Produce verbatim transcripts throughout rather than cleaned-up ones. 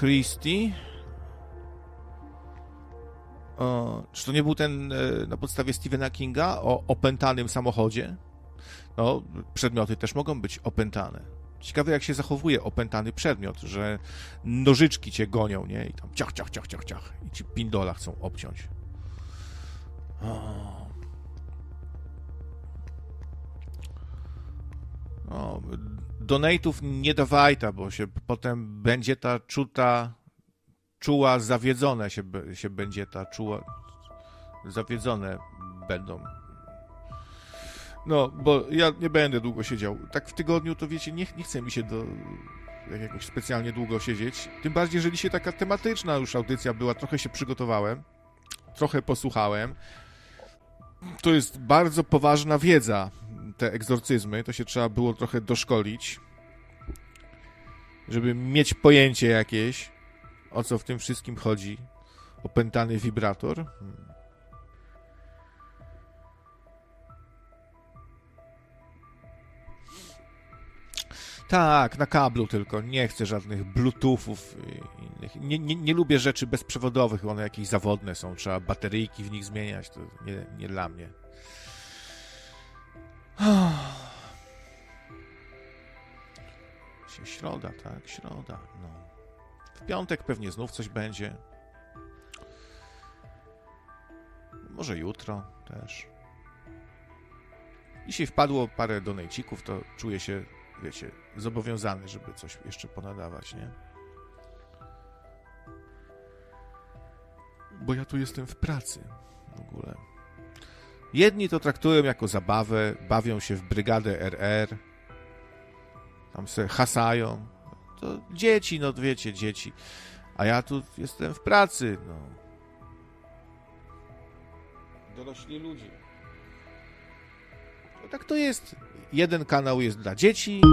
Christie. O, czy to nie był ten na podstawie Stephena Kinga o opętanym samochodzie? No, przedmioty też mogą być opętane. Ciekawe, jak się zachowuje opętany przedmiot, że nożyczki cię gonią, nie? I tam ciach, ciach, ciach, ciach, ciach. I ci pindola chcą obciąć. O. O, donate'ów nie dawaj ta, bo się potem będzie ta czuta, czuła zawiedzone się, się będzie ta czuła, zawiedzone będą. No, bo ja nie będę długo siedział. Tak w tygodniu to wiecie, nie, nie chce mi się do jakiegoś specjalnie długo siedzieć. Tym bardziej, że dzisiaj taka tematyczna już audycja była, trochę się przygotowałem, trochę posłuchałem. To jest bardzo poważna wiedza, te egzorcyzmy, to się trzeba było trochę doszkolić, żeby mieć pojęcie jakieś, o co w tym wszystkim chodzi. Opętany wibrator. Tak, na kablu tylko. Nie chcę żadnych bluetoothów innych. Nie, nie, nie lubię rzeczy bezprzewodowych, one jakieś zawodne są. Trzeba bateryjki w nich zmieniać. To nie, nie dla mnie. Środa, tak, środa. No. W piątek pewnie znów coś będzie. Może jutro też. Dzisiaj wpadło parę donejcików, to czuję się, wiecie, zobowiązany, żeby coś jeszcze ponadawać, nie? Bo ja tu jestem w pracy w ogóle. Jedni to traktują jako zabawę, bawią się w brygadę R R, tam se hasają. To dzieci, no wiecie, dzieci. A ja tu jestem w pracy, no. Dorośli ludzie. No tak to jest. Jeden kanał jest dla dzieci.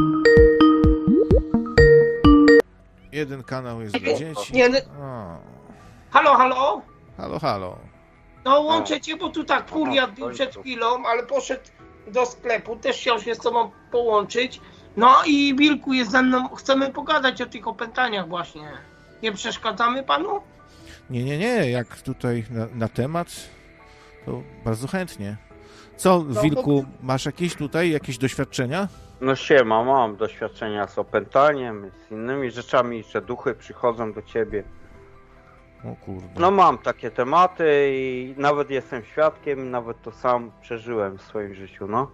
Jeden kanał jest dla dzieci. Nie, o. Halo, halo? Halo, halo. No łączę cię, bo tu tak kuriat był przed chwilą, ale poszedł do sklepu, też chciał się z tobą połączyć. No i Wilku jest ze mną, chcemy pogadać o tych opętaniach właśnie. Nie przeszkadzamy panu? Nie, nie, nie, jak tutaj na, na temat, to bardzo chętnie. Co, No, Wilku, masz jakieś tutaj, jakieś doświadczenia? No siema, mam doświadczenia z opętaniem, z innymi rzeczami, że duchy przychodzą do ciebie. O kurde. No mam takie tematy i nawet jestem świadkiem, nawet to sam przeżyłem w swoim życiu, no.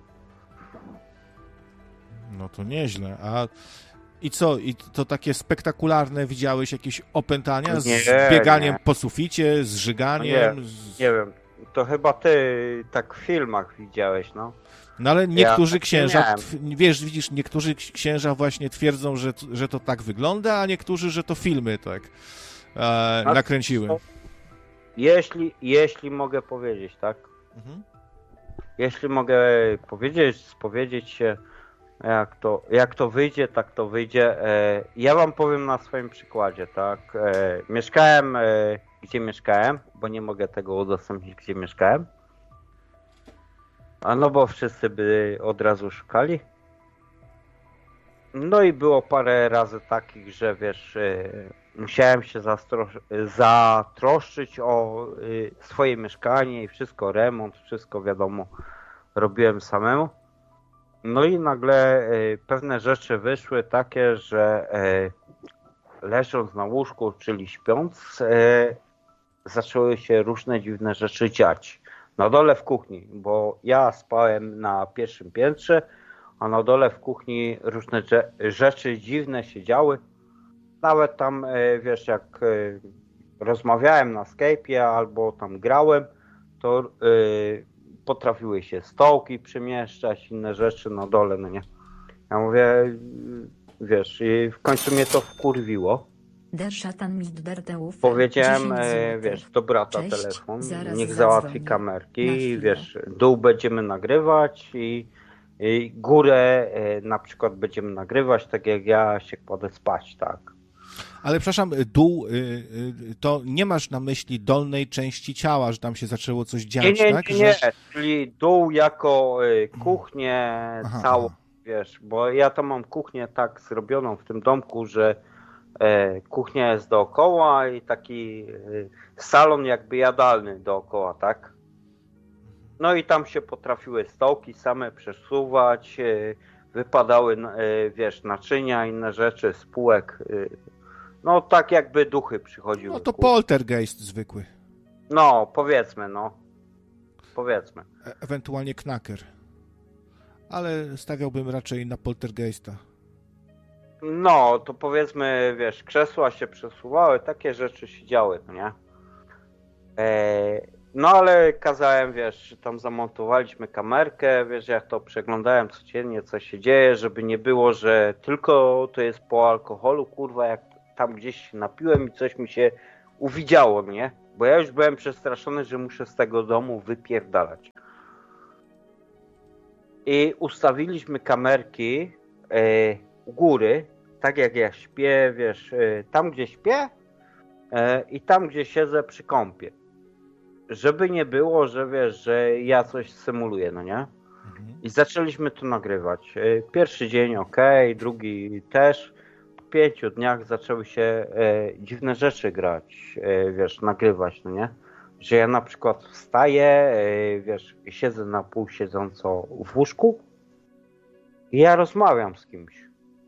No to nieźle. A i co? I to takie spektakularne widziałeś jakieś opętania z Nie, bieganiem nie. po suficie, z żyganiem? Nie, z... nie wiem, to chyba ty tak w filmach widziałeś, no. No ale niektórzy Ja tak księża, nie tw- wiesz, widzisz, niektórzy księża właśnie twierdzą, że, że to tak wygląda, a niektórzy, że to filmy tak e, A nakręciły. co? Jeśli, jeśli mogę powiedzieć, tak? Mhm. Jeśli mogę powiedzieć, spowiedzieć się, jak to, jak to wyjdzie, tak to wyjdzie. E, ja wam powiem na swoim przykładzie, tak? E, mieszkałem, e, gdzie mieszkałem, bo nie mogę tego udostępnić, gdzie mieszkałem. A no bo wszyscy by od razu szukali. No i było parę razy takich, że wiesz, e, musiałem się zastro- zatroszczyć o e, swoje mieszkanie i wszystko, remont, wszystko wiadomo, robiłem samemu. No i nagle e, pewne rzeczy wyszły takie, że e, leżąc na łóżku, czyli śpiąc, e, zaczęły się różne dziwne rzeczy dziać. Na dole w kuchni, bo ja spałem na pierwszym piętrze, a na dole w kuchni różne dże- rzeczy dziwne się działy. Nawet tam, e, wiesz, jak e, rozmawiałem na Skype'ie albo tam grałem, to e, potrafiły się stołki przemieszczać, inne rzeczy na dole, no nie. Ja mówię, wiesz, i w końcu mnie to wkurwiło. Der Szatan mit der Teufel. Powiedziałem, dziesięć e, złotych. wiesz, do brata Cześć, telefon, zaraz niech załatwi zadzwonię. kamerki Na i chwilę. wiesz, dół będziemy nagrywać i, i górę e, na przykład będziemy nagrywać, tak jak ja się kładę spać, tak. Ale przepraszam, dół, y, y, to nie masz na myśli dolnej części ciała, że tam się zaczęło coś dziać, Nie, nie, tak? nie, nie, Że... czyli dół jako y, kuchnię Aha, całą, aha. wiesz, bo ja tam mam kuchnię tak zrobioną w tym domku, że E, kuchnia jest dookoła i taki e, salon jakby jadalny dookoła, tak? No i tam się potrafiły stołki same przesuwać, e, wypadały, e, wiesz, naczynia, inne rzeczy, z półek. E, no tak jakby duchy przychodziły. No to poltergeist zwykły. No, powiedzmy, no. Powiedzmy. E- ewentualnie knaker. Ale stawiałbym raczej na poltergeista. No, to powiedzmy, wiesz, krzesła się przesuwały, takie rzeczy się działy, no nie? E, no ale kazałem, wiesz, tam zamontowaliśmy kamerkę, wiesz, jak to przeglądałem codziennie, co się dzieje, żeby nie było, że tylko to jest po alkoholu, kurwa, jak tam gdzieś się napiłem i coś mi się uwidziało, nie? Bo ja już byłem przestraszony, że muszę z tego domu wypierdalać. I ustawiliśmy kamerki e, u góry, tak jak ja śpię, wiesz, e, tam gdzie śpię e, i tam gdzie siedzę przy kąpie. Żeby nie było, że wiesz, że ja coś symuluję, no nie? Mhm. I zaczęliśmy to nagrywać. E, pierwszy dzień ok, drugi też. Po pięciu dniach zaczęły się e, dziwne rzeczy grać, e, wiesz, nagrywać, no nie? Że ja na przykład wstaję, wiesz, siedzę na pół siedząco w łóżku i ja rozmawiam z kimś.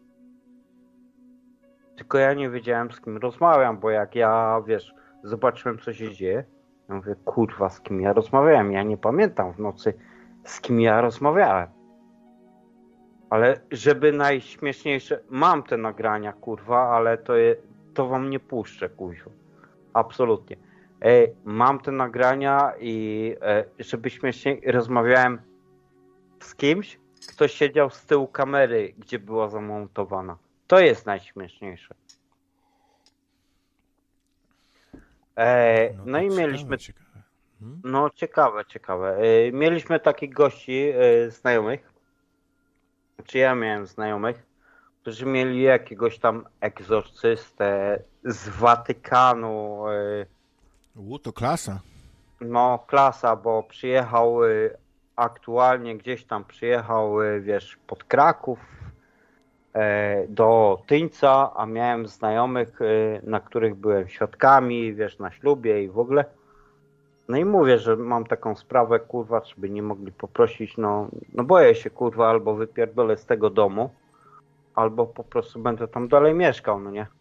Tylko ja nie wiedziałem, z kim rozmawiam, bo jak ja, wiesz, zobaczyłem, co się dzieje, ja mówię, kurwa, z kim ja rozmawiałem? Ja nie pamiętam w nocy, z kim ja rozmawiałem. Ale żeby najśmieszniejsze, mam te nagrania, kurwa, ale to, je, to wam nie puszczę, kurwa. Absolutnie. E, mam te nagrania i e, żeby śmiesznie rozmawiałem z kimś, kto siedział z tyłu kamery, gdzie była zamontowana. To jest najśmieszniejsze. E, no, no i ciekawe, mieliśmy... Ciekawe. Hmm? No ciekawe, ciekawe. E, mieliśmy takich gości, e, znajomych, czy ja miałem znajomych, którzy mieli jakiegoś tam egzorcystę z Watykanu. E, U, to klasa. No, klasa, bo przyjechał y, aktualnie gdzieś tam przyjechał, y, wiesz, pod Kraków y, do Tyńca, a miałem znajomych, y, na których byłem świadkami, wiesz, na ślubie i w ogóle. No i mówię, że mam taką sprawę, kurwa, czy by nie mogli poprosić, no, no boję się, kurwa, albo wypierdolę z tego domu, albo po prostu będę tam dalej mieszkał, no nie?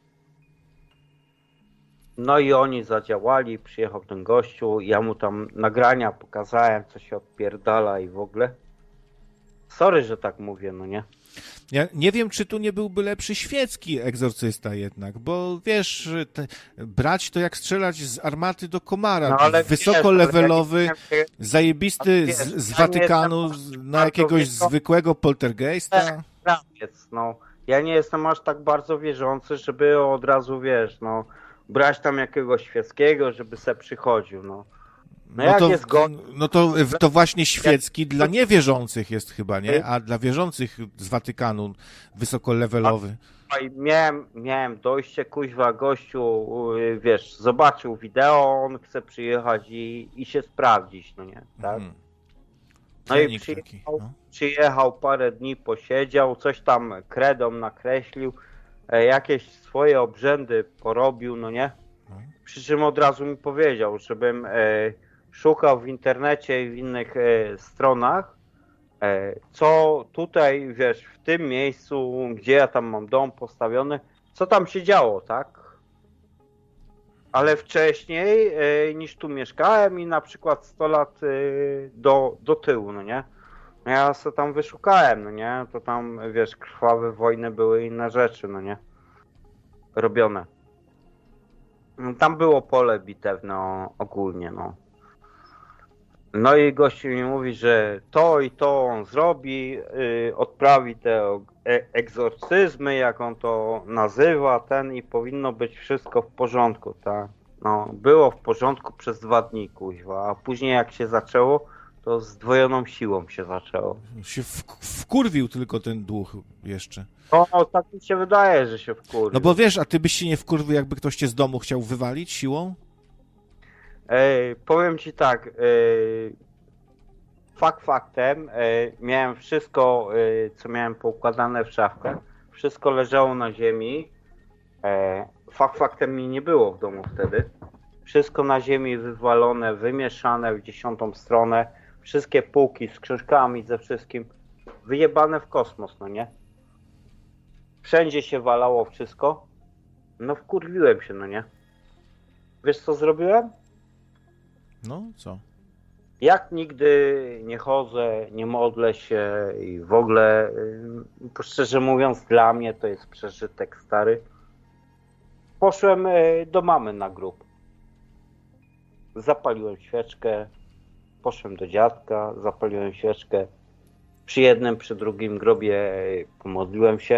No i oni zadziałali, przyjechał ten gościu, ja mu tam nagrania pokazałem, co się odpierdala i w ogóle. Sorry, że tak mówię, no nie? Ja nie wiem, czy tu nie byłby lepszy świecki egzorcysta jednak, bo wiesz, te, brać to jak strzelać z armaty do komara, no, ale wysokolevelowy, wiesz, ja zajebisty wiesz, z, z ja Watykanu na jakiegoś wieso... zwykłego poltergeista. No, ja nie jestem aż tak bardzo wierzący, żeby od razu, wiesz, no, brać tam jakiegoś świeckiego, żeby se przychodził, no. No, no, to, jest go... no to, to właśnie świecki jak... dla niewierzących jest chyba, nie? A dla wierzących z Watykanu wysokolevelowy. A, i miałem, miałem dojście, kuźwa, gościu, wiesz, zobaczył wideo, on chce przyjechać i, i się sprawdzić, no nie? Tak? Hmm. No i przyjechał, taki, no. przyjechał, parę dni posiedział, coś tam kredą nakreślił, jakieś swoje obrzędy porobił, no nie? No. Przy czym od razu mi powiedział, żebym e, szukał w internecie i w innych e, stronach, e, co tutaj, wiesz, w tym miejscu, gdzie ja tam mam dom postawiony, co tam się działo, tak? Ale wcześniej e, niż tu mieszkałem i na przykład sto lat e, do, do tyłu, no nie? Ja sobie tam wyszukałem, no nie? To tam, wiesz, krwawe wojny były inne rzeczy, no nie? Robione. Tam było pole bitewne ogólnie, no. No i gościu mi mówi, że to i to on zrobi, yy, odprawi te e egzorcyzmy, jak on to nazywa, ten i powinno być wszystko w porządku, tak? No, było w porządku przez dwa dni, kuźwa, a później jak się zaczęło, to z dwojoną siłą się zaczęło. Się wkurwił tylko ten duch jeszcze. No, tak mi się wydaje, że się wkurwił. No bo wiesz, a ty byś się nie wkurwił, jakby ktoś cię z domu chciał wywalić siłą? Ej, powiem ci tak, ej, fakt faktem, ej, miałem wszystko, ej, co miałem poukładane w szafkę, wszystko leżało na ziemi, E, fakt faktem mi nie było w domu wtedy. Wszystko na ziemi wywalone, wymieszane w dziesiątą stronę. Wszystkie półki z książkami, ze wszystkim. Wyjebane w kosmos, no nie? Wszędzie się walało wszystko. No wkurwiłem się, no nie? Wiesz co zrobiłem? No, co? Jak nigdy nie chodzę, nie modlę się i w ogóle, yy, szczerze mówiąc, dla mnie to jest przeżytek stary. Poszłem yy, do mamy na grób. Zapaliłem świeczkę, poszłem do dziadka, zapaliłem świeczkę. Przy jednym, przy drugim grobie yy, pomodliłem się.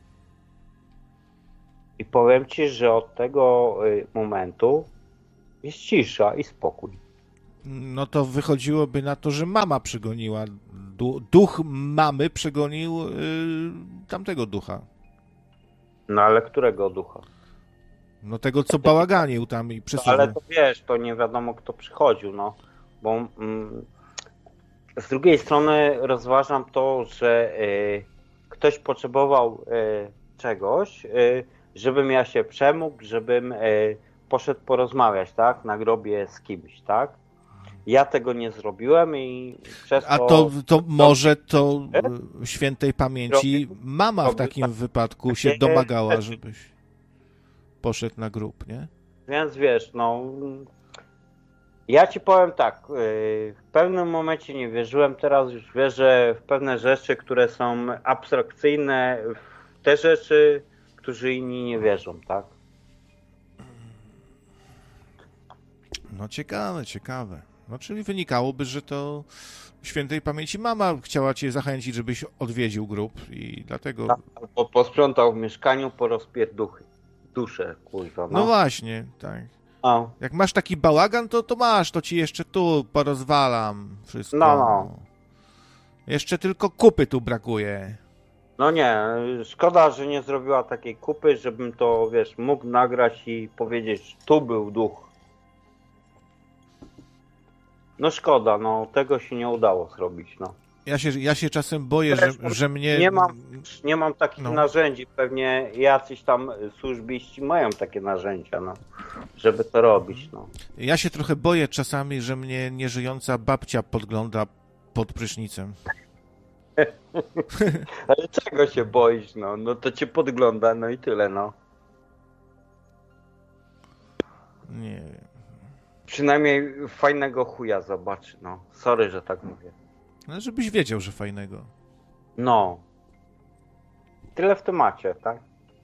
I powiem ci, że od tego yy, momentu jest cisza i spokój. No to wychodziłoby na to, że mama przegoniła. Du- duch mamy przegonił yy, tamtego ducha. No ale którego ducha? No tego, co bałaganił tam i No, przesuwał. ale to wiesz, to nie wiadomo kto przychodził, no. Bo mm, z drugiej strony rozważam to, że y, ktoś potrzebował y, czegoś, y, żebym ja się przemógł, żebym y, poszedł porozmawiać, tak? Na grobie z kimś, tak? Ja tego nie zrobiłem i przez A to... to, to może to y, świętej pamięci mama w takim tak- wypadku się domagała, żebyś poszedł na grób, nie? Więc wiesz, no... Ja ci powiem tak, yy, w pewnym momencie nie wierzyłem, teraz już wierzę w pewne rzeczy, które są abstrakcyjne, w te rzeczy, którzy inni nie wierzą, tak? No ciekawe, ciekawe. No czyli wynikałoby, że to świętej pamięci mama chciała cię zachęcić, żebyś odwiedził grób i dlatego... Tak, bo posprzątał w mieszkaniu, porozpierduchy. Duszę, kurwa, No no. właśnie, tak. No, Jak masz taki bałagan, to, to masz, to ci jeszcze tu porozwalam wszystko. No, no. Jeszcze tylko kupy tu brakuje. no nie, szkoda, że nie zrobiła takiej kupy, żebym to, wiesz, mógł nagrać i powiedzieć, tu był duch. No szkoda, no tego się nie udało zrobić, no. Ja się, ja się czasem boję, że, Zresztą że mnie... Nie mam, nie mam takich No. narzędzi, pewnie jacyś tam służbiści mają takie narzędzia, no, żeby to robić, no. Ja się trochę boję czasami, że mnie nieżyjąca babcia podgląda pod prysznicem. Ale czego się boisz, no, no to cię podgląda, no i tyle, no. Nie wiem. Przynajmniej fajnego chuja zobaczy, no. Sorry, że tak mówię. No, żebyś wiedział, że fajnego. No. Tyle w temacie, tak?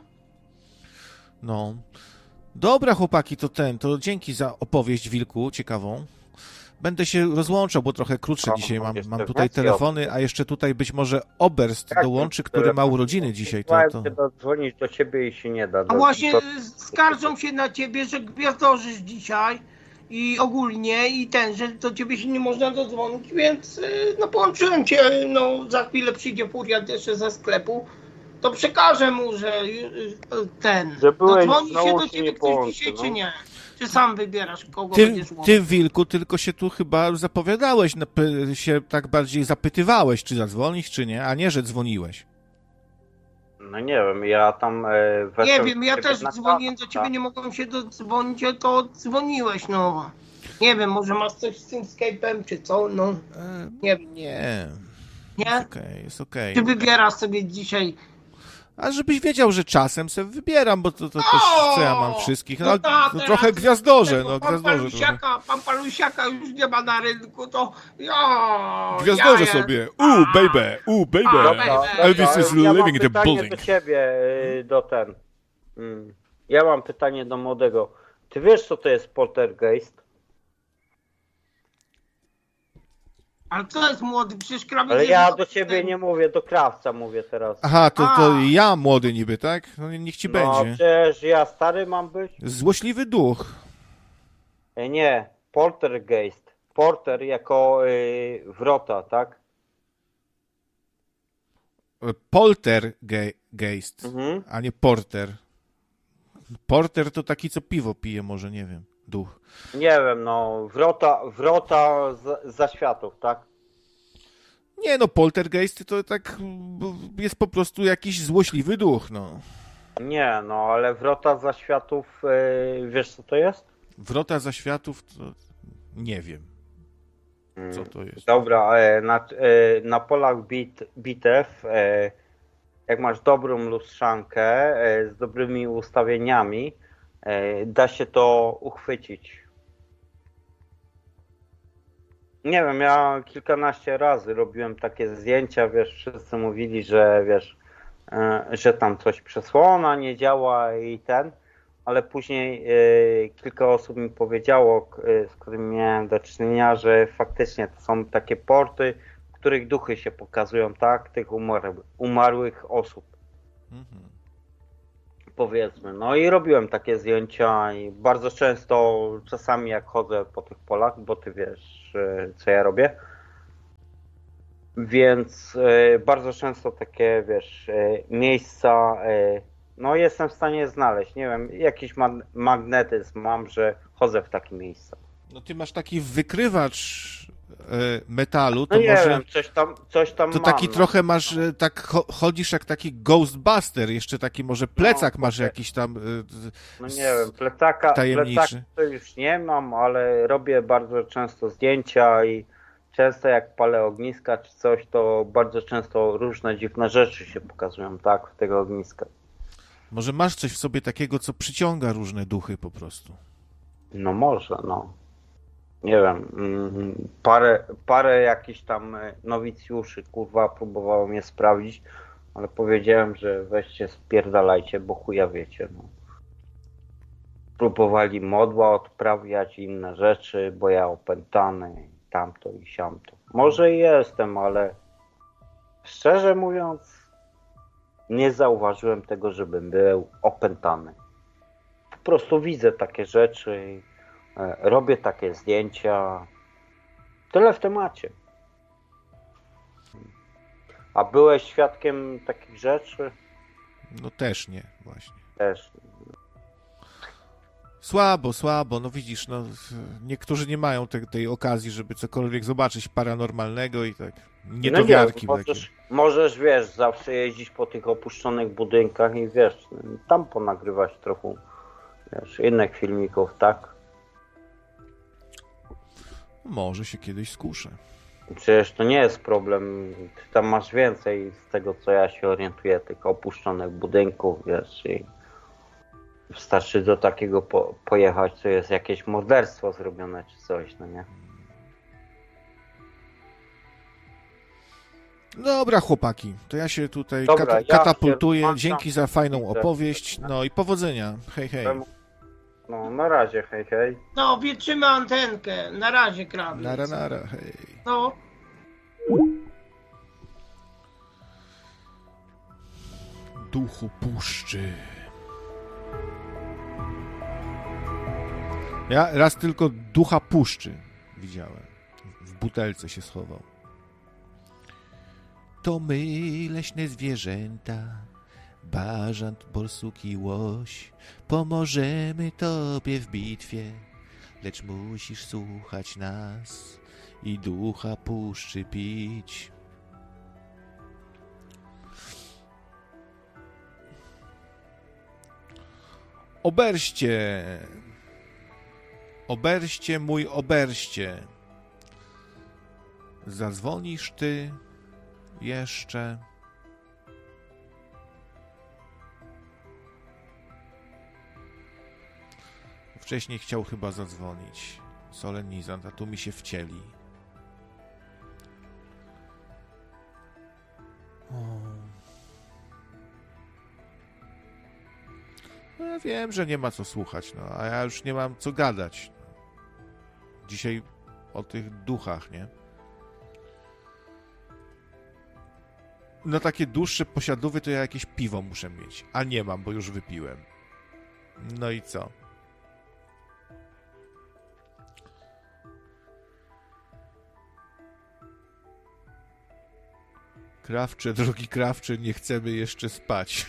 No. Dobra, chłopaki, to ten, to dzięki za opowieść, Wilku, ciekawą. Będę się rozłączał, bo trochę krótsze O, dzisiaj mam, jeszcze mam tutaj więcej telefony, a jeszcze tutaj być może Oberst Tak, dołączy, to który ma telefon. urodziny dzisiaj. To, Chciałem to... się dodzwonić do ciebie i się nie da. A Do- właśnie to- y, skarżą się na ciebie, że gwiazdorzysz dzisiaj i ogólnie i ten, że do ciebie się nie można dodzwonić, więc y, no połączyłem cię, no za chwilę przyjdzie furiat jeszcze ze sklepu, to przekażę mu, że y, y, ten, Że byłeś, dodzwoni znowu się do się ciebie nie ktoś połączy, dzisiaj, no. czy nie? Czy sam wybierasz, kogo Ty, będziesz łączył? ty, Wilku, tylko się tu chyba zapowiadałeś, napy- się tak bardziej zapytywałeś, czy zadzwonić, czy nie, a nie, że dzwoniłeś. No nie wiem, ja tam e, weszłem Nie wiem, ja do ciebie też na dzwoniłem do kanał, ciebie, tak? nie mogłem się dodzwonić, a to dzwoniłeś, no. Nie wiem, może masz coś z tym Skype'em, czy co, no. E, Nie, nie, nie? jest okej, jest okej. Ty wybierasz sobie dzisiaj. A żebyś wiedział, że czasem sobie wybieram, bo to, to też, co ja mam wszystkich, no, No tak, no, teraz trochę gwiazdorze, tego no, Pan gwiazdorze trochę. Palusiaka, pan Palusiaka już nie ma na rynku, to ja... Gwiazdorze ja sobie, uuu, baby, uuu, A, baby, baby. Elvis is ja mam living in the pytanie building. do ciebie, y, do ten. Mm. Ja mam pytanie do młodego. Ty wiesz, co to jest poltergeist? Ale co jest młody, przecież krawiec... Ale jest ja do- do ciebie nie mówię, do krawca mówię teraz. Aha, to, to A. ja młody niby, tak? No niech ci No będzie. przecież ja stary mam być? Złośliwy duch. E, Nie, poltergeist. Porter jako y, wrota, tak? Poltergeist, Mhm. a nie porter. Porter to taki, co piwo pije, może, nie wiem, duch. Nie wiem, no, wrota, wrota za, za światów, tak? Nie no, poltergeist to tak mm, jest po prostu jakiś złośliwy duch, no. Nie, no ale Wrota Zaświatów, yy, wiesz co to jest? Wrota Zaświatów, to nie wiem, co to jest. Dobra, e, na, e, na polach bit, bitew, e, jak masz dobrą lustrzankę e, z dobrymi ustawieniami, e, da się to uchwycić. Nie wiem, ja kilkanaście razy robiłem takie zdjęcia, wiesz, wszyscy mówili, że wiesz, e, że tam coś przesłona nie działa i ten, ale później e, kilka osób mi powiedziało, e, z którymi miałem do czynienia, że faktycznie to są takie porty, w których duchy się pokazują, tak, tych umarłych, umarłych osób. Mhm. Powiedzmy, no i robiłem takie zdjęcia i bardzo często, czasami jak chodzę po tych polach, bo ty wiesz, co ja robię, więc bardzo często takie, wiesz, miejsca, no jestem w stanie znaleźć, nie wiem, jakiś magnetyzm mam, że chodzę w takie miejsca. No ty masz taki wykrywacz metalu, to no nie może... wiem, coś tam, coś tam to mam, taki no. trochę masz, tak chodzisz jak taki Ghostbuster, jeszcze taki może plecak no, masz okay. jakiś tam no nie wiem, plecaka, plecaka to już nie mam, ale robię bardzo często zdjęcia i często jak palę ogniska czy coś, to bardzo często różne dziwne rzeczy się pokazują, tak, w tego ogniska. Może masz coś w sobie takiego, co przyciąga różne duchy po prostu? No może, no. Nie wiem, parę, parę jakichś tam nowicjuszy, kurwa, próbowało mnie sprawdzić, ale powiedziałem, że weźcie, spierdalajcie, bo chuja wiecie, no. Próbowali modła odprawiać, inne rzeczy, bo ja opętany, tamto i siamto. Może i jestem, ale szczerze mówiąc, nie zauważyłem tego, żebym był opętany. Po prostu widzę takie rzeczy i robię takie zdjęcia. Tyle w temacie. A byłeś świadkiem takich rzeczy? No też nie, właśnie. Też. Słabo, słabo, no widzisz, no niektórzy nie mają te, tej okazji, żeby cokolwiek zobaczyć paranormalnego i tak niedowiarki. No nie, możesz, możesz, wiesz, zawsze jeździć po tych opuszczonych budynkach i wiesz, tam ponagrywać trochę, wiesz, innych filmików, tak? Może się kiedyś skuszę. Przecież to nie jest problem. Ty tam masz więcej z tego, co ja się orientuję, tych opuszczonych budynków, wiesz, i wystarczy do takiego po, pojechać, co jest jakieś morderstwo zrobione, czy coś, no nie? Dobra, chłopaki, to ja się tutaj Dobra, kat- ja katapultuję. się Dzięki za fajną opowieść. No i powodzenia. Hej, hej. No, na razie, hej, hej. No, wietrzymy antenkę. Na razie, krawiec. Nara, nara, hej. No. Duchu puszczy. Ja raz tylko ducha puszczy widziałem. W butelce się schował. To my, leśne zwierzęta, bażant, borsuk i łoś, pomożemy tobie w bitwie, lecz musisz słuchać nas i ducha puszczy pić. Oberście, oberście mój oberście, zadzwonisz ty jeszcze? Wcześniej chciał chyba zadzwonić solenizant, a tu mi się wcieli. O. No ja wiem, że nie ma co słuchać, no, a ja już nie mam co gadać. Dzisiaj o tych duchach, nie? No takie dłuższe posiadówy to ja jakieś piwo muszę mieć, a nie mam, bo już wypiłem. No i co? Krawcze, drogi krawcze, nie chcemy jeszcze spać.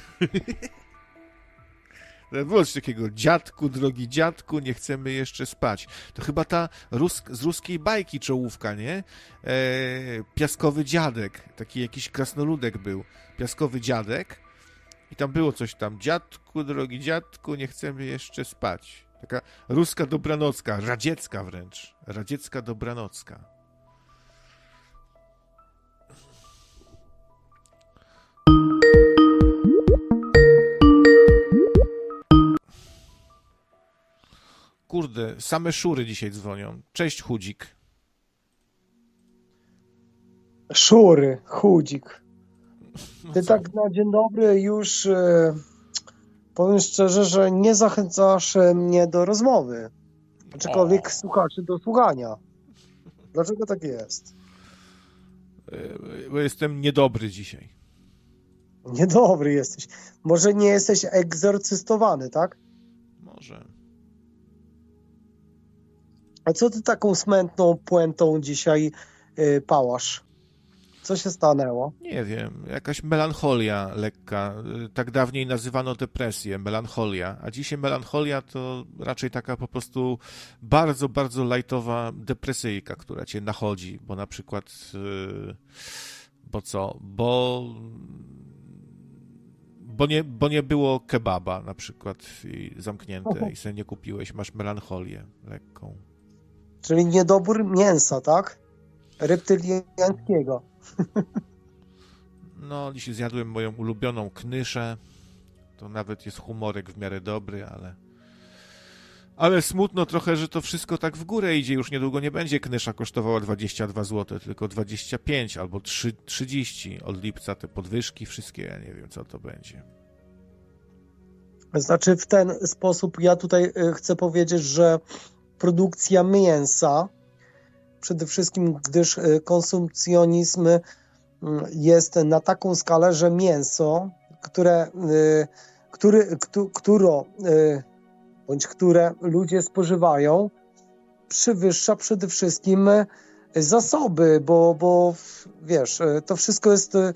Było coś takiego, dziadku, drogi dziadku, nie chcemy jeszcze spać. To chyba ta Rus z ruskiej bajki czołówka, nie? E, piaskowy dziadek, taki jakiś krasnoludek był. Piaskowy dziadek I tam było coś tam, dziadku, drogi dziadku, nie chcemy jeszcze spać. Taka ruska dobranocka, radziecka wręcz, radziecka dobranocka. Kurde, same szury dzisiaj dzwonią. Cześć, Chudzik. Szury, Chudzik. No Ty co? tak na dzień dobry już e, powiem szczerze, że nie zachęcasz e, mnie do rozmowy. Aczkolwiek O. słuchaczy do słuchania. Dlaczego tak jest? Yy, Bo jestem niedobry dzisiaj. Niedobry jesteś. Może nie jesteś egzorcystowany, tak? Może. A co ty taką smętną puentą dzisiaj e, pałasz? Co się stanęło? Nie wiem, jakaś melancholia lekka. Yy, Tak dawniej nazywano depresję, melancholia. A dzisiaj melancholia to raczej taka po prostu bardzo, bardzo lajtowa depresyjka, która cię nachodzi. Bo na przykład... Yy, bo co? Bo... Bo nie, bo nie było kebaba na przykład i zamknięte i sobie nie kupiłeś, masz melancholię lekką. Czyli niedobór mięsa, tak? Reptyliańskiego. No, dzisiaj zjadłem moją ulubioną knyszę. To nawet jest humorek w miarę dobry, ale... Ale smutno trochę, że to wszystko tak w górę idzie. Już niedługo nie będzie knysza kosztowała dwadzieścia dwa złote, tylko dwadzieścia pięć albo trzydzieści. Od lipca te podwyżki wszystkie, ja nie wiem, co to będzie. Znaczy w ten sposób ja tutaj y, chcę powiedzieć, że produkcja mięsa, przede wszystkim gdyż y, konsumpcjonizm y, jest na taką skalę, że mięso, które, y, który, któ, któro, y, bądź które ludzie spożywają, przewyższa przede wszystkim y, zasoby, bo, bo wiesz, y, to wszystko jest... Y,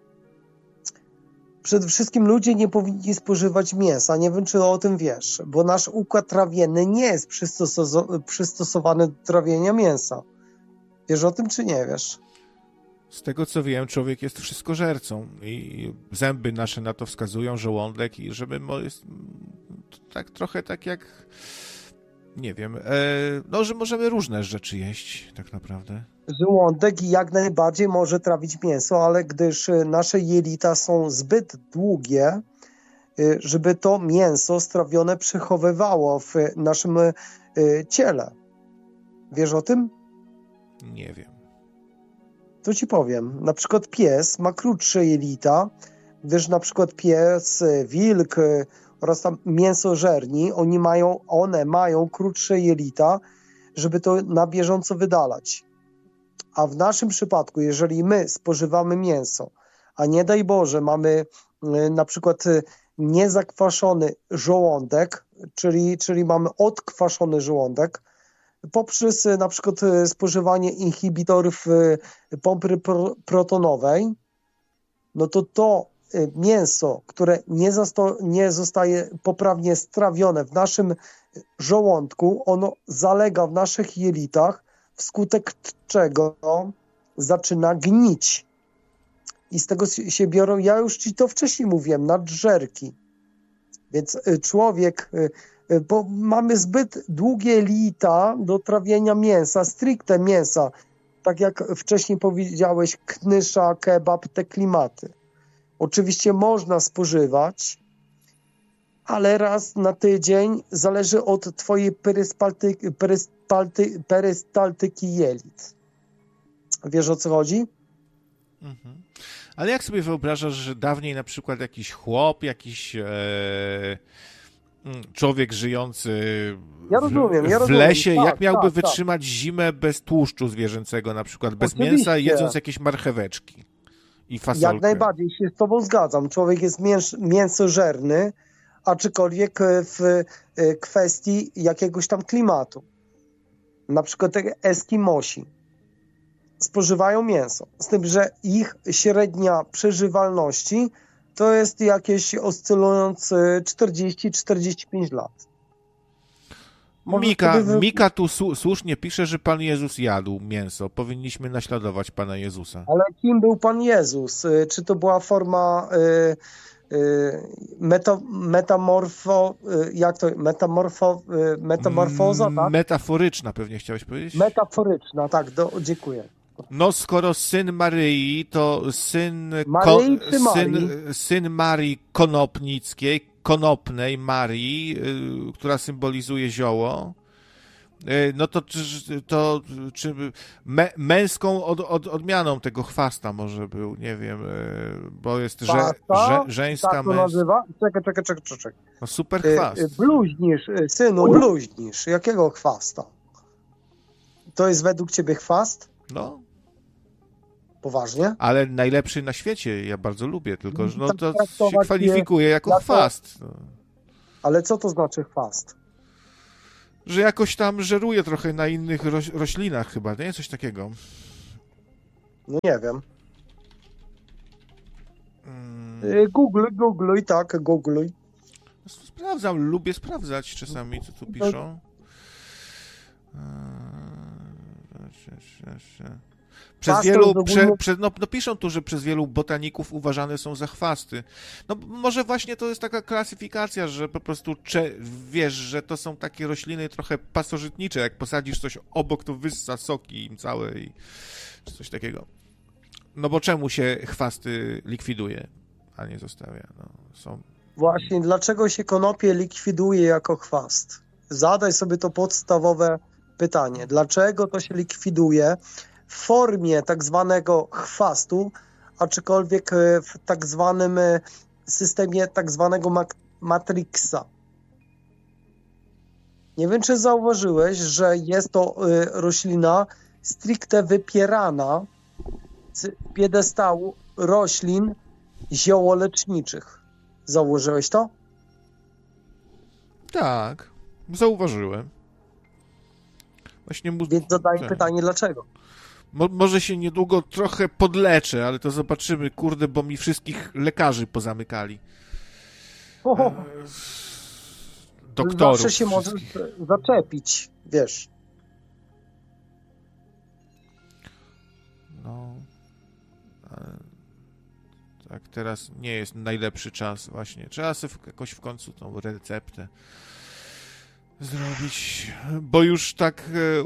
Przede wszystkim ludzie nie powinni spożywać mięsa. Nie wiem, czy o tym wiesz, bo nasz układ trawienny nie jest przystos- przystosowany do trawienia mięsa. Wiesz o tym, czy nie wiesz? Z tego co wiem, człowiek jest wszystkożercą i zęby nasze na to wskazują, żołądek i żeby mo- jest tak trochę tak jak, nie wiem, e, no, że możemy różne rzeczy jeść tak naprawdę. Żołądek jak najbardziej może trawić mięso, ale gdyż nasze jelita są zbyt długie, żeby to mięso strawione przechowywało w naszym ciele. Wiesz o tym? Nie wiem. To ci powiem. Na przykład pies ma krótsze jelita, gdyż na przykład pies, wilk oraz tam mięsożerni, oni mają, one mają krótsze jelita, żeby to na bieżąco wydalać. A w naszym przypadku, jeżeli my spożywamy mięso, a nie daj Boże mamy na przykład niezakwaszony żołądek, czyli, czyli mamy odkwaszony żołądek, poprzez na przykład spożywanie inhibitorów pompy protonowej, no to to mięso, które nie, zasto- nie zostaje poprawnie strawione w naszym żołądku, ono zalega w naszych jelitach, wskutek czego zaczyna gnić. I z tego się biorą, ja już ci to wcześniej mówiłem, nadżerki. Więc człowiek, bo mamy zbyt długie jelita do trawienia mięsa, stricte mięsa, tak jak wcześniej powiedziałeś, knysza, kebab, te klimaty. Oczywiście można spożywać, ale raz na tydzień zależy od twojej peryspaltyki, peryspalty, perystaltyki jelit. Wiesz, o co chodzi? Mhm. Ale jak sobie wyobrażasz, że dawniej na przykład jakiś chłop, jakiś e, człowiek żyjący w, Ja rozumiem, ja w rozumiem. lesie, Tak, jak miałby tak, wytrzymać zimę bez tłuszczu zwierzęcego, na przykład bez Oczywiście. mięsa, jedząc jakieś marcheweczki i fasolkę? Jak najbardziej się z tobą zgadzam. Człowiek jest mięs- mięsożerny, aczkolwiek w kwestii jakiegoś tam klimatu. Na przykład Eskimosi spożywają mięso, z tym, że ich średnia przeżywalności to jest jakieś oscylując czterdzieści czterdzieści pięć lat. Może Mika, wtedy- Mika tu su- słusznie pisze, że Pan Jezus jadł mięso. Powinniśmy naśladować Pana Jezusa. Ale kim był Pan Jezus? Czy to była forma y, meta, metamorfo, y, jak to, metamorfo, y, metamorfoza, tak? Metaforyczna pewnie chciałeś powiedzieć? Metaforyczna, tak, do, dziękuję. No skoro syn Maryi, to syn, Maryi czy syn, Marii? syn Marii Konopnickiej, konopnej Marii, y, która symbolizuje zioło, y, no to, czy- to czy mę, męską od, od, odmianą tego chwasta może był, nie wiem, y, bo jest że, Chwasta? że, żeńska, Tak to męska. nazywa? Czekaj, czekaj, czekaj, czekaj. No super Y, chwast. y, Bluźnisz, y, synu, bluźnisz. Jakiego chwasta? To jest według ciebie chwast? No, Poważnie? ale najlepszy na świecie, ja bardzo lubię, tylko że no Tak to się traktować kwalifikuje jako jako- chwast. No. Ale co to znaczy chwast? Że jakoś tam żeruje trochę na innych roś, roślinach chyba, nie? Coś takiego. No nie wiem. Mm, Y, Googluj, googluj, tak, googluj. sprawdzam, lubię sprawdzać czasami, co tu piszą. Eee, Przez Chwastem wielu, to prze, ogólnie- prze, no, no piszą tu, że przez wielu botaników uważane są za chwasty. No może właśnie to jest taka klasyfikacja, że po prostu cze, wiesz, że to są takie rośliny trochę pasożytnicze. Jak posadzisz coś obok, to wyssa soki im całe i czy coś takiego. No bo czemu się chwasty likwiduje, a nie zostawia? No, są... Właśnie, dlaczego się konopie likwiduje jako chwast? Zadaj sobie to podstawowe pytanie. Dlaczego to się likwiduje w formie tak zwanego chwastu, aczkolwiek e, w tak zwanym e, systemie tak zwanego mak- matrixa? Nie wiem, czy zauważyłeś, że jest to e, roślina stricte wypierana z piedestału roślin ziołoleczniczych. Zauważyłeś to? Tak, zauważyłem. Właśnie mu... Więc zadaję tak. pytanie, dlaczego? Mo- może się niedługo trochę podleczę, ale to zobaczymy, kurde, bo mi wszystkich lekarzy pozamykali. O, Doktorów. zawsze się możesz wszystkich. zaczepić, wiesz. No. Ale... Tak, teraz nie jest najlepszy czas właśnie. Trzeba sobie w- jakoś w końcu tą receptę zrobić, bo już tak e,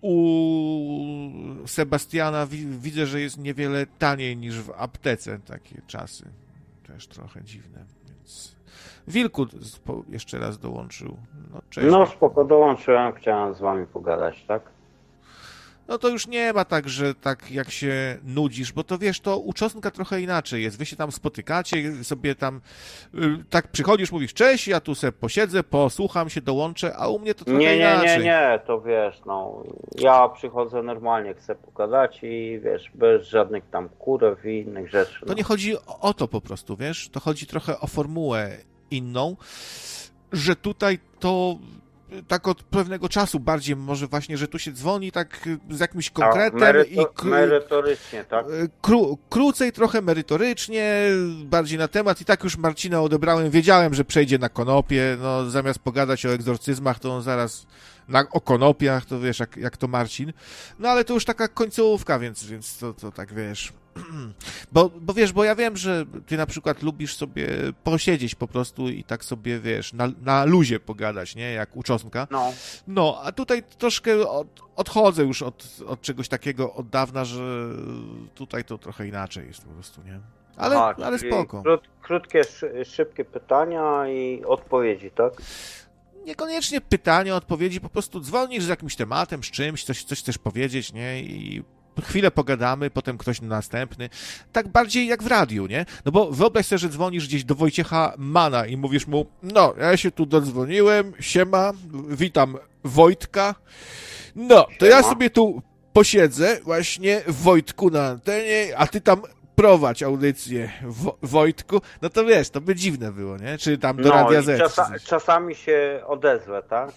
u Sebastiana wi- widzę, że jest niewiele taniej niż w aptece takie czasy. Też trochę dziwne, więc Wilku z- po- jeszcze raz dołączył. No, cześć. No spoko, dołączyłem, chciałem z wami pogadać, tak? No to już nie ma tak, że tak jak się nudzisz, bo to wiesz, to u czosnka trochę inaczej jest. Wy się tam spotykacie, sobie tam y, tak przychodzisz, mówisz cześć, ja tu sobie posiedzę, posłucham się, dołączę, a u mnie to trochę Nie, nie, inaczej. nie, nie, to wiesz, no, ja przychodzę normalnie, chcę pogadać i wiesz, bez żadnych tam kurew i innych rzeczy. To No. nie chodzi o, o to po prostu, wiesz, to chodzi trochę o formułę inną, że tutaj to tak od pewnego czasu bardziej może właśnie, że tu się dzwoni tak z jakimś A, konkretem meryto- i k- merytorycznie, tak? Kró, krócej, trochę merytorycznie, bardziej na temat i tak już Marcina odebrałem, wiedziałem, że przejdzie na konopie, no zamiast pogadać o egzorcyzmach, to on zaraz na, o konopiach, to wiesz, jak, jak to Marcin, no ale to już taka końcówka, więc, więc to, to tak wiesz, bo, bo wiesz, bo ja wiem, że ty na przykład lubisz sobie posiedzieć po prostu i tak sobie, wiesz, na, na luzie pogadać, nie, jak u czosnka. No, No, a tutaj troszkę od, odchodzę już od, od czegoś takiego od dawna, że tutaj to trochę inaczej jest po prostu, nie? Ale, Aha, ale czyli spoko. Krót, krótkie, szy- szybkie pytania i odpowiedzi, tak? Niekoniecznie pytania, odpowiedzi, po prostu dzwonisz z jakimś tematem, z czymś, coś, coś chcesz powiedzieć, nie? I chwilę pogadamy, potem ktoś następny. Tak bardziej jak w radiu, nie? No bo wyobraź sobie, że dzwonisz gdzieś do Wojciecha Mana i mówisz mu, no, ja się tu dodzwoniłem, siema, witam Wojtka. No, to ja Siema. sobie tu posiedzę właśnie Wojtku na antenie, a ty tam prowadź audycję Wo- Wojtku. No to wiesz, to by dziwne było, nie? Czy tam do No Radia i Z. czasa, czy coś. czasami się odezwę, tak?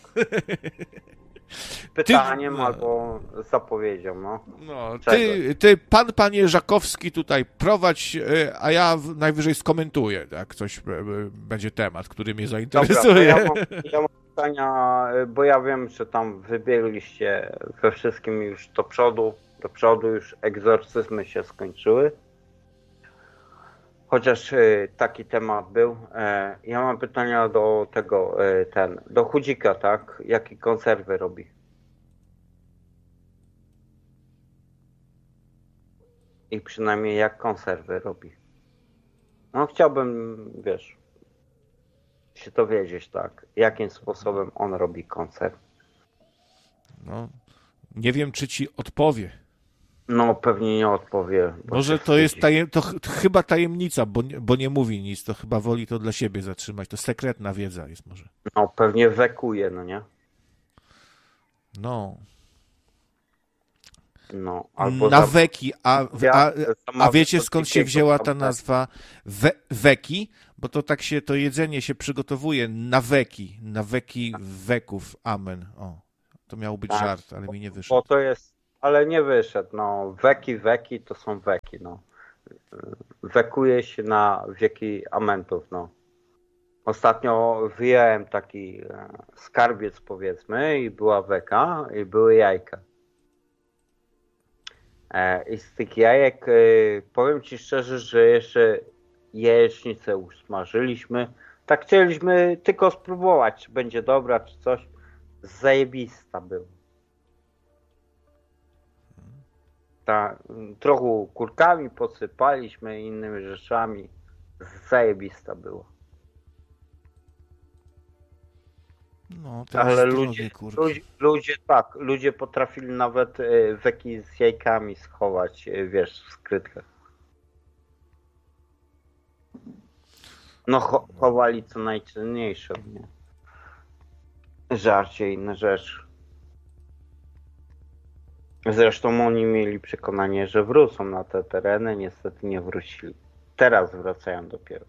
Pytaniem no. albo zapowiedzią, no. No, ty, Czegoś. ty, pan, panie Żakowski tutaj prowadź, y, a ja w- najwyżej skomentuję, jak coś y, y, będzie temat, który mnie Dobra, to zainteresuje. ja mam, ja mam pytania, y, bo ja wiem, że tam wybiegliście we wszystkim już do przodu, do przodu już egzorcyzmy się skończyły. Chociaż y, taki temat był. E, ja mam pytania do tego, y, ten, do Chudzika, tak? Jakie konserwy robi? I przynajmniej jak konserwy robi. No chciałbym, wiesz, się dowiedzieć, tak? Jakim sposobem on robi konserw. No, nie wiem, czy ci odpowie. No pewnie nie odpowie. bo Może się to jest wstydzi. tajem, to, ch- to chyba tajemnica, bo, nie- bo nie mówi nic, to chyba woli to dla siebie zatrzymać. To sekretna wiedza jest może. No pewnie wekuje, no nie? No. No, albo Na za- weki, a, Ja a, a zamawiam wiecie coś skąd się takiego, wzięła tam, ta tak. nazwa we, weki? Bo to tak się, to jedzenie się przygotowuje na weki, na weki weków, amen. O, to miał być Tak. żart, ale mi nie Bo wyszedł. to jest, ale nie wyszedł, no. Weki, weki to są weki, no. Wekuje się na wieki amentów, no. Ostatnio wyjąłem taki e, skarbiec, powiedzmy, i była weka, i były jajka. E, I z tych jajek, e, powiem ci szczerze, że jeszcze jajecznicę usmażyliśmy. Tak chcieliśmy tylko spróbować, czy będzie dobra, czy coś. Zajebista była. Ta, trochę kurkami posypaliśmy i innymi rzeczami. Zajebista była. No, teraz Ale drogie ludzie, kurki. ludzie, ludzie tak, ludzie potrafili nawet e, weki z jajkami schować, e, wiesz, w skrytkach. No cho, chowali co najcenniejsze, nie? Żarcie, inne rzeczy. Zresztą oni mieli przekonanie, że wrócą na te tereny, niestety nie wrócili. Teraz wracają dopiero.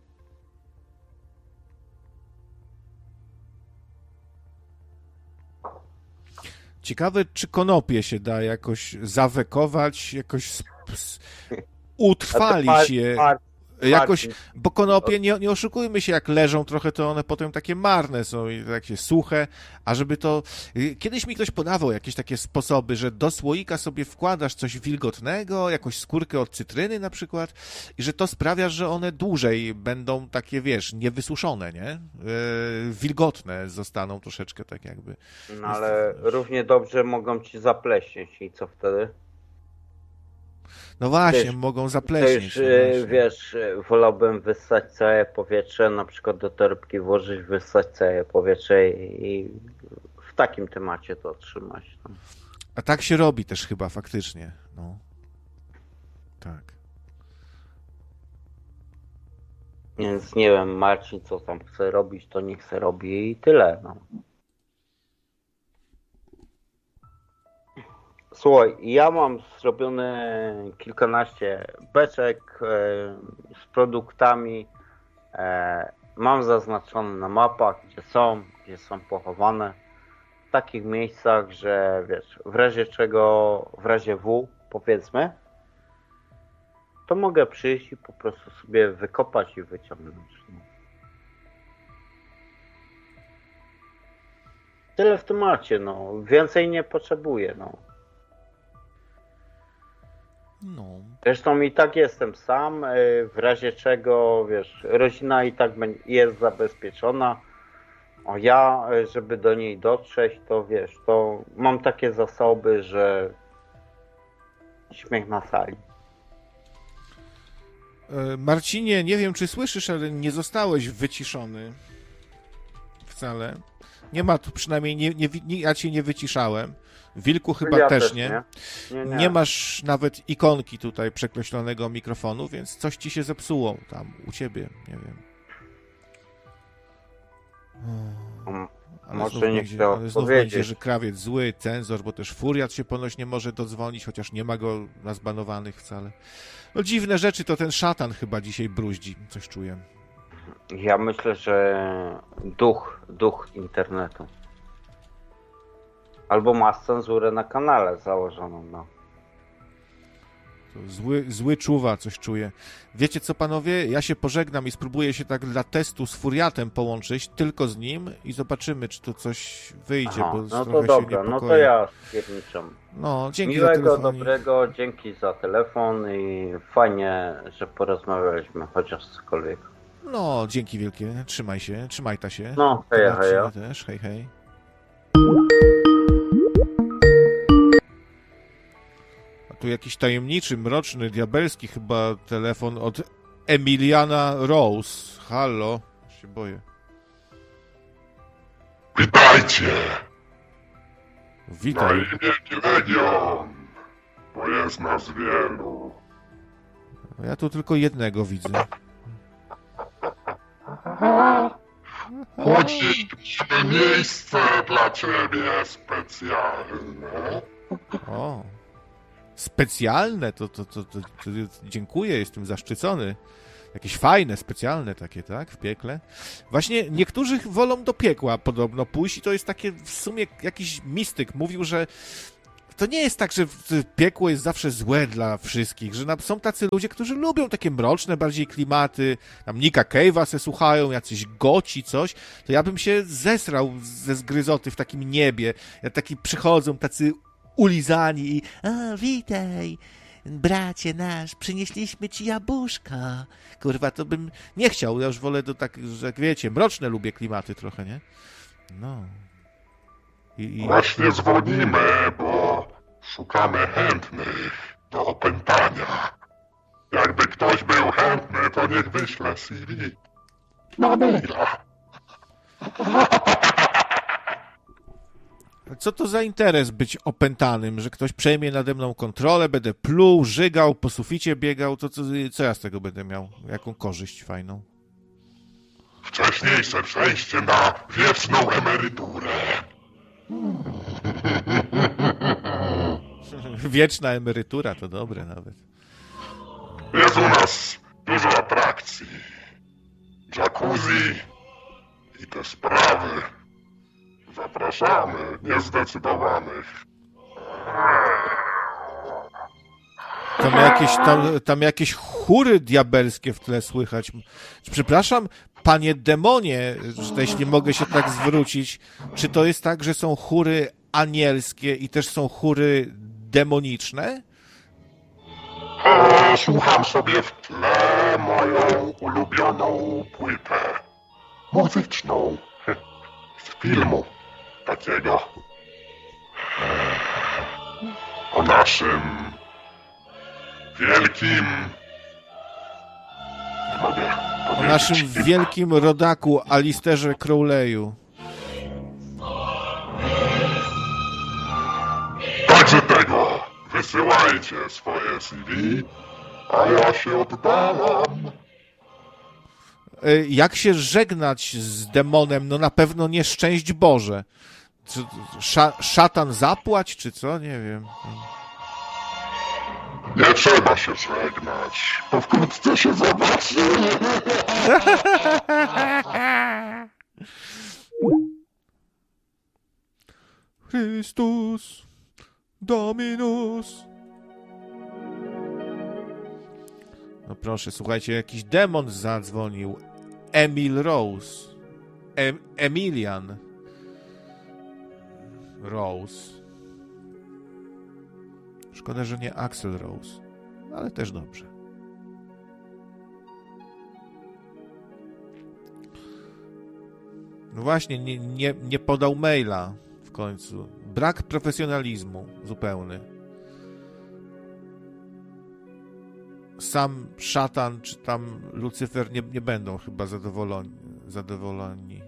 Ciekawe, czy konopie się da jakoś zawekować, jakoś sp- s- utrwalić je. Jakoś, bo konopie, nie, nie oszukujmy się, jak leżą trochę, to one potem takie marne są i takie suche, a żeby to... Kiedyś mi ktoś podawał jakieś takie sposoby, że do słoika sobie wkładasz coś wilgotnego, jakąś skórkę od cytryny na przykład i że to sprawia, że one dłużej będą takie, wiesz, niewysuszone, nie? Yy, wilgotne zostaną troszeczkę tak jakby. No ale równie dobrze mogą ci zapleśnieć i co wtedy? No właśnie, Wiesz, mogą To zapleśnieć. już, no e, właśnie. wiesz, e, wolałbym wyssać całe powietrze, na przykład do torebki włożyć, wyssać całe powietrze i, i w takim temacie to trzymać. No. A tak się robi też chyba faktycznie. No. Tak. Więc nie wiem, Marcin co tam chce robić, to niech chce robi i tyle. No. Słuchaj, ja mam zrobione kilkanaście beczek e, z produktami. E, mam zaznaczone na mapach, gdzie są, gdzie są pochowane. W takich miejscach, że wiesz, w razie czego, w razie W, powiedzmy, to mogę przyjść i po prostu sobie wykopać i wyciągnąć. No. Tyle w temacie, no. Więcej nie potrzebuję, no. No. Zresztą i tak jestem sam, y, w razie czego, wiesz, rodzina i tak bę- jest zabezpieczona. O ja, y, żeby do niej dotrzeć, to wiesz, to mam takie zasoby, że śmiech na sali. E, Marcinie, nie wiem, czy słyszysz, ale nie zostałeś wyciszony. Wcale. Nie ma tu przynajmniej, nie, nie, wi- nie, ja cię nie wyciszałem. Wilku chyba Ja też nie. Nie, nie. nie. masz nawet ikonki tutaj przekreślonego mikrofonu, więc coś ci się zepsuło tam u ciebie, nie wiem. Mm, Ale Może znów nie będzie, chcę ale znów odpowiedzieć. będzie, że krawiec zły, cenzor, bo też Furiat się ponoć nie może dodzwonić, chociaż nie ma go na zbanowanych wcale. No dziwne rzeczy, to ten szatan chyba dzisiaj bruździ, coś czuję. Ja myślę, że duch, duch internetu. Albo ma cenzurę na kanale założoną, no. To zły, zły czuwa, coś czuje. Wiecie co, panowie? Ja się pożegnam i spróbuję się tak dla testu z Furiatem połączyć, tylko z nim i zobaczymy, czy tu coś wyjdzie, Aha, bo no trochę to się dobra, niepokoję. no to ja stwierdzam. No, dzięki za Miłego, telefon. dobrego, dzięki za telefon i fajnie, że porozmawialiśmy chociaż cokolwiek. No, dzięki wielkie. Trzymaj się, trzymaj ta się. No, heja, Marcinie heja. też, hej, hej. A tu jakiś tajemniczy, mroczny, diabelski chyba telefon od Emiliana Rose. Halo? Się boję. Witajcie! Na Witaj. imię Legion, bo jest nas wielu. Ja tu tylko jednego widzę. Chodzi, mamy miejsce dla ciebie specjalne. O. Specjalne? To, to, to, to, to dziękuję, jestem zaszczycony. Jakieś fajne, specjalne takie, tak? W piekle. Właśnie niektórzy wolą do piekła podobno pójść i to jest takie w sumie jakiś mistyk mówił, że to nie jest tak, że piekło jest zawsze złe dla wszystkich, że są tacy ludzie, którzy lubią takie mroczne bardziej klimaty, tam Nicka Cave'a se słuchają, jacyś goci, coś, to ja bym się zesrał ze zgryzoty w takim niebie. Ja taki przychodzą tacy ulizani i a, witaj, bracie nasz, przynieśliśmy ci jabłuszka. Kurwa, to bym nie chciał, ja już wolę do tak, że jak wiecie, mroczne lubię klimaty trochę, nie? No. I, i... Właśnie dzwonimy, bo szukamy chętnych do opętania. Jakby ktoś był chętny, to niech wyśle C V na maila. Co to za interes być opętanym, że ktoś przejmie nade mną kontrolę, będę pluł, żygał, po suficie biegał, to co, co ja z tego będę miał? Jaką korzyść fajną? Wcześniejsze przejście na wieczną emeryturę. Wieczna emerytura, to dobre nawet. Jest u nas dużo atrakcji. Jacuzzi i te sprawy. Zapraszamy niezdecydowanych. Tam jakieś, tam, tam jakieś chóry diabelskie w tle słychać. Przepraszam, panie demonie, że jeśli mogę się tak zwrócić, czy to jest tak, że są chóry anielskie i też są chóry demoniczne? E, słucham sobie w tle moją ulubioną płytę muzyczną z filmu takiego e, o naszym wielkim nie mogę O powiedzieć naszym imienia. wielkim rodaku Alisterze Crowley'u. Także tego wysyłajcie swoje C V, a ja się oddalam. Y, Jak się żegnać z demonem? No na pewno nie szczęść Boże. Czy sza, szatan zapłać, czy co? Nie wiem. Nie trzeba się żegnać, bo wkrótce się zobaczy. Chrystus Dominus. No proszę, słuchajcie, jakiś demon zadzwonił. Emil Rose. Em, Emilian Rose. Szkoda, że nie Axel Rose, ale też dobrze. No właśnie, nie, nie, nie podał maila w końcu. Brak profesjonalizmu zupełny. Sam szatan czy tam Lucyfer nie, nie będą chyba zadowoleni. zadowoleni.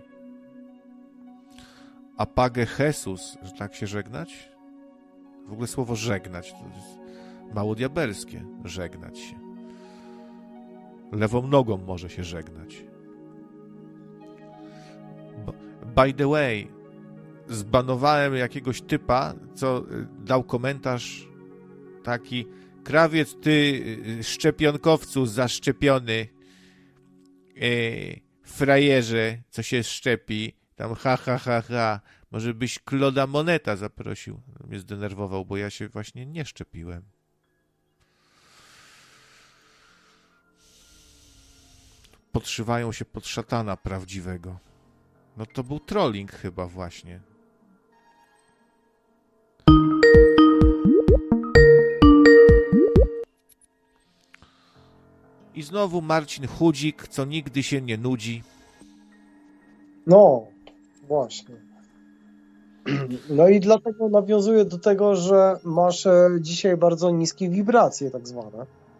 Apage Jesus, że tak się żegnać? W ogóle słowo żegnać to jest mało diabelskie. Żegnać się. Lewą nogą może się żegnać. By the way, zbanowałem jakiegoś typa, co dał komentarz taki: krawiec, ty szczepionkowcu zaszczepiony, e, frajerze, co się szczepi, tam ha, ha, ha, ha, może byś Kloda Moneta zaprosił. Mnie zdenerwował, bo ja się właśnie nie szczepiłem. podszywają się pod szatana prawdziwego. No to był trolling chyba właśnie. I znowu Marcin Chudzik, co nigdy się nie nudzi. No, właśnie. No i dlatego nawiązuję do tego, że masz e, dzisiaj bardzo niskie wibracje tak zwane.